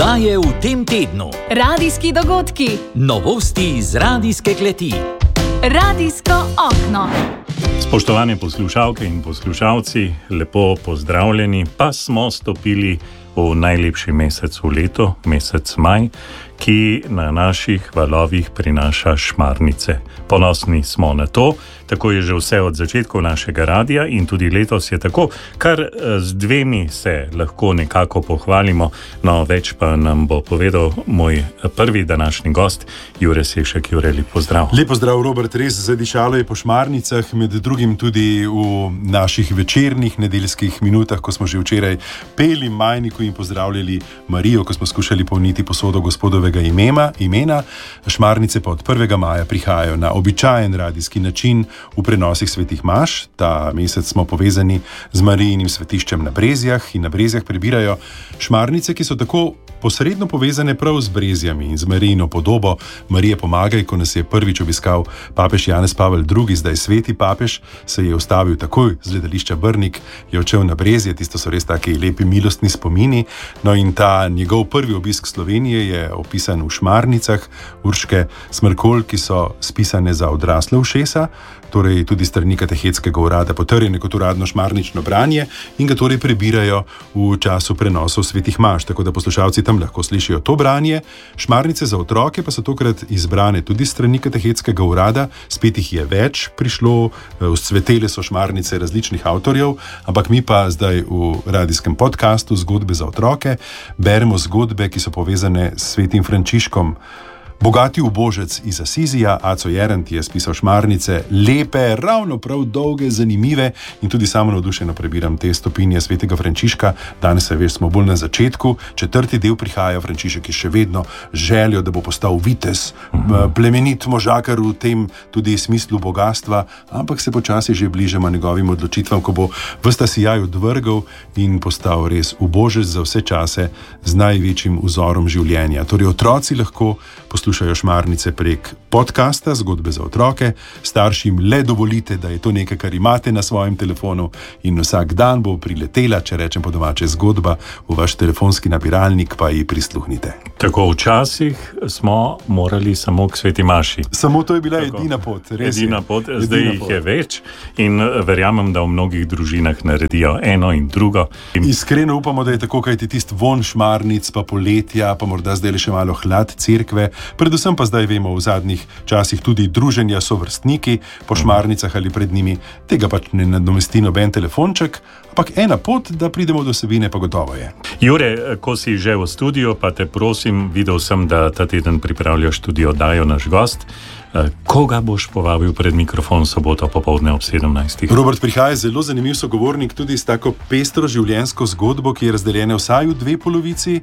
Oddaje v tem tednu. Radijski dogodki. Novosti z radijske kleti. Radijsko okno. Spoštovane poslušalke in poslušalci, lepo pozdravljeni, pa smo stopili v najlepši mesec v letu, mesec maj, ki na naših valovih prinaša šmarnice. Ponosni smo na to, tako je že vse od začetkov našega radia in tudi letos je tako, kar z dvemi se lahko nekako pohvalimo, no več pa nam bo povedal moj prvi današnji gost, Jure Sešek. Jure, lep pozdrav. Lep pozdrav, Robert, res zadišalo je po šmarnicah, med drugim tudi v naših večernih nedeljskih minutah, ko smo že včeraj peli majniku in pozdravljali Marijo, ko smo skušali polniti posodo gospodovega imena. Šmarnice pa od 1. maja prihajajo na običajen radijski način v prenosih svetih maš. Ta mesec smo povezani z Marijinim svetiščem na Brezjah in na Brezjah prebirajo šmarnice, ki so tako posredno povezane prav z Brezjami in z Marijino podobo. Marije pomagaj, ko nas je prvič obiskal papež Janez Pavel II, zdaj sveti papež, se je ustavil takoj z letališča Brnik, je odšel na Brezje, tisto so res taki lepi milostni spomini. No in ta njegov prvi obisk Slovenije je opisan v šmarnicah Urške Smrkolj, ki so spisane za odrasle ušesa, torej tudi strani Katehetskega urada potrjene kot uradno šmarnično branje in ga torej prebirajo v času prenosov svetih maš, tako da poslušalci tam lahko slišijo to branje. Šmarnice za otroke pa so tokrat izbrane tudi strani Katehetskega urada, spet jih je več prišlo, vzcvetele so šmarnice različnih avtorjev, ampak mi pa zdaj v radijskem podcastu Zgodbe za otroke beremo zgodbe, ki so povezane s svetim Frančiškom. Bogati ubožec iz Asizija, Aco Jerent, je spisal šmarnice, lepe, ravno prav dolge, zanimive in tudi samo navdušeno prebiram te stopinje svetega Frančiška. Danes se veš, smo bolj na začetku, 4. del prihaja, Frančišek je še vedno željo, da bo postal vitez, plemenit možakar v tem tudi smislu bogatstva, ampak se počasi že bližamo njegovim odločitvam, ko bo ves ta sijaj odvrgal in postal res ubožec za vse čase z največjim vzorom življenja. Torej otroci lahko poslušajo šmarnice prek podcasta Zgodbe za otroke, staršim le dovolite, da je to nekaj, kar imate na svojem telefonu in vsak dan bo priletela, če rečem po domače, zgodba v vaš telefonski nabiralnik, pa ji prisluhnite. Tako včasih smo morali samo k sveti maši. Samo to je bila edina pot. Edina pot, zdaj jih je več in verjamem, da v mnogih družinah naredijo eno in drugo. Iskreno upamo, da je tako, kajti tist von šmarnic, pa poletja, pa morda zdaj le še malo hlad cerkve, predvsem pa zdaj vemo v zadnjih časih tudi druženja sovrstniki po šmarnicah ali pred njimi, tega pač ne nadomesti noben telefonček, ampak ena pot, da pridemo do vsebine, pa gotovo je. Jure, ko si že v studiu, pa te prosim, videl sem, da ta teden pripravljaš tudi oddajo Naš gost. Koga boš povabil pred mikrofon soboto popoldne ob 17? Robert, prihaja zelo zanimiv sogovornik tudi s tako pestro življenjsko zgodbo, ki je razdeljena vsaj v dve polovici.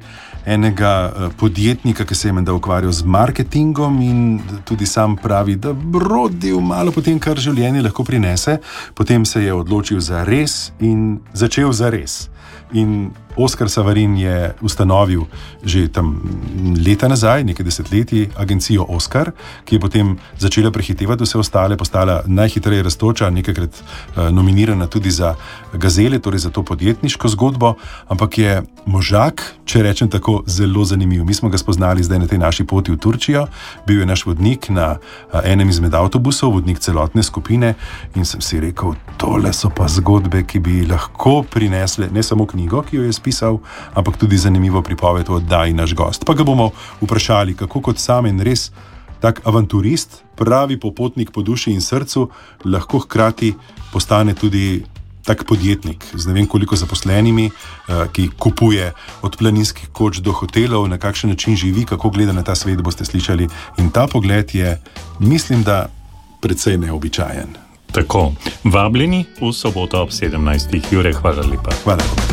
Enega podjetnika, ki se je menda ukvarjal z marketingom in tudi sam pravi, da brodil malo potem, kar življenje lahko prinese. Potem se je odločil za res in začel za res. In Oskar Savarin je ustanovil že tam leta nazaj, nekaj desetletij, agencijo Oskar, ki je potem začela prehitevati vse ostale, postala najhitreje rastoča, nekajkrat nominirana tudi za Gazele, torej za to podjetniško zgodbo, ampak je možak, če rečem tako, zelo zanimiv. Mi smo ga spoznali zdaj na tej naši poti v Turčijo, bil je naš vodnik na enem izmed avtobusov, vodnik celotne skupine in sem si rekel, tole so pa zgodbe, ki bi lahko prinesle ne samo knjigo, ki jo je pisal, ampak tudi zanimivo pripoved o oddaji Naš gost. Pa ga bomo vprašali, kako kot sam in res tak avanturist, pravi popotnik po duši in srcu, lahko hkrati postane tudi tak podjetnik z ne vem koliko zaposlenimi, ki kupuje od planinskih koč do hotelov, na kakšen način živi, kako gleda na ta svet, boste slišali. In ta pogled je, mislim, da precej neobičajen. Tako, vabljeni v soboto ob 17. Jure, hvala lepa. Hvala lepa.